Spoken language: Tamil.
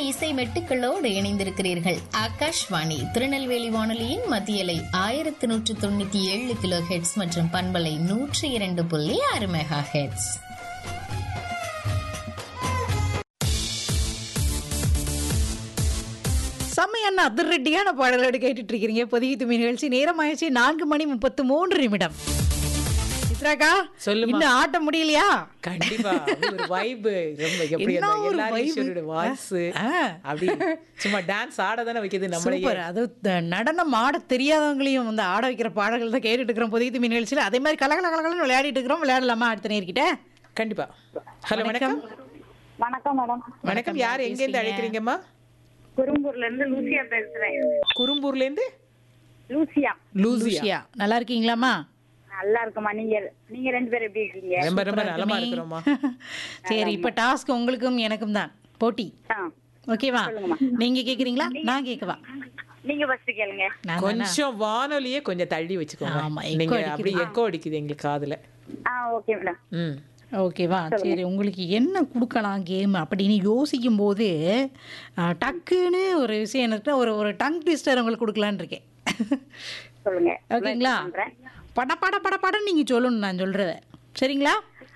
இசை மெட்டுக்களோடு இணைந்திருக்கிறீர்கள். ஆகாஷ்வாணி திருநெல்வேலி வானொலியின் மத்தியலை 1197 கிலோ ஹெட்ஸ் மற்றும் பண்பலை 102.6 மெகா ஹெட்ஸ். செம்மையான அதிரடியான பாடலோடு கேட்டுட்டு இருக்கிறீங்க. புதிய துமி நிகழ்ச்சி நேரமாயிடுச்சு 4:33 சித்ராக்கா, இன்னும் ஆட்ட முடியலையா? கண்டிப்பா ஒரு வைப் ரொம்ப எப்படி எல்லாரோட வாய்ஸ் அப்படி சும்மா டான்ஸ் ஆட தானே வைக்குது நம்மளையே. அது நடனம் ஆட தெரியாதவங்களையும் வந்து ஆட வைக்கிற பாடல்கள் தான் கேட்டுட்டு இருக்கிறோம் புதிய துமி நிகழ்ச்சியில். அதே மாதிரி கலகலகலன்னு விளையாடிட்டு இருக்கிறோம். விளையாடலாமா அடுத்த நேர்கிட்ட? கண்டிப்பா. ஹலோ, வணக்கம். வணக்கம் மேடம். வணக்கம். யார் எங்க இருந்து அழைக்கிறீங்கம்மா? குறும்பூர்ல இருந்து லூசியா பேசுறேன். குறும்பூர்ல இருந்து லூசியா. நல்லா இருக்கீங்களாமா? நல்லா இருக்குமா. நீங்க ரெண்டு பேரும் எப்படி இருக்கீங்க? ரொம்ப ரொம்ப நலமா இருக்கிறோமா. சரி, இப்ப டாஸ்க் உங்களுக்கும் எனக்கும் தான் போட்டி. ஓகேவா? நீங்க கேக்குறீங்களா நான் கேட்கவா? நீங்க ஃபர்ஸ்ட் கேளுங்க. கொஞ்சம் வானொலியே கொஞ்சம் தள்ளி வச்சுக்கோங்க. நீங்க அப்படி எக்கோ அடிக்குது எங்களுக்கு காதுல. Okay madam. ஓகேவா? சரி, உங்களுக்கு என்ன கொடுக்கலாம் கேம் அப்படின்னு யோசிக்கும் போது டக்குன்னு ஒரு விஷயம் எனக்கு ஒரு டங் ட்விஸ்டர் உங்களுக்கு கொடுக்கலான்னு இருக்கேன். சொல்லுங்க. ஓகேங்களா? பட பட பட படம் நீங்க சொல்லணும் நான் சொல்றத. சரிங்களா?